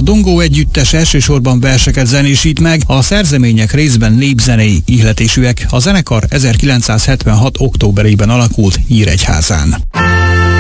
A Dongó együttes elsősorban verseket zenésít meg, a szerzemények részben népzenei ihletésűek. A zenekar 1976. októberében alakult Nyíregyházán.